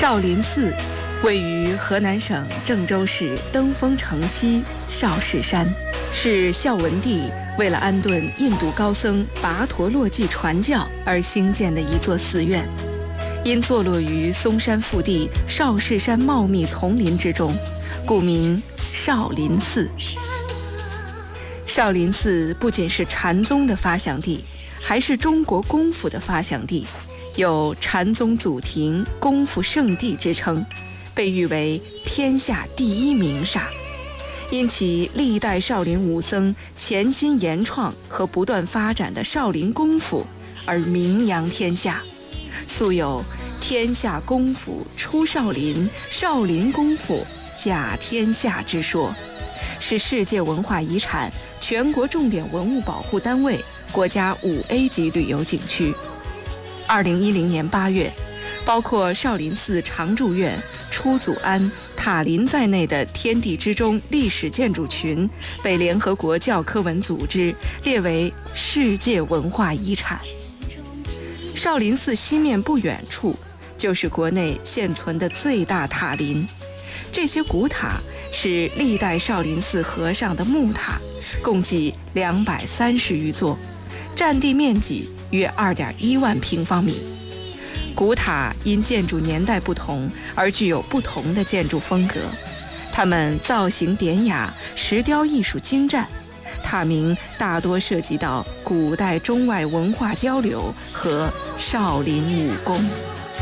少林寺位于河南省郑州市登封城西少室山，是孝文帝为了安顿印度高僧跋陀洛济传教而兴建的一座寺院。因坐落于嵩山腹地少室山茂密丛林之中，故名少林寺。少林寺不仅是禅宗的发祥地，还是中国功夫的发祥地，有禅宗祖庭、功夫圣地之称，被誉为天下第一名刹。因其历代少林武僧潜心研创和不断发展的少林功夫而名扬天下，素有天下功夫出少林，少林功夫甲天下之说，是世界文化遗产、全国重点文物保护单位、国家5A 级旅游景区。2010年8月，包括少林寺常住院、出祖庵、塔林在内的天地之中历史建筑群被联合国教科文组织列为世界文化遗产。少林寺西面不远处就是国内现存的最大塔林，这些古塔是历代少林寺和尚的木塔，共计230余座，占地面积约2.1万平方米。古塔因建筑年代不同而具有不同的建筑风格，它们造型典雅，石雕艺术精湛，塔名大多涉及到古代中外文化交流和少林武功。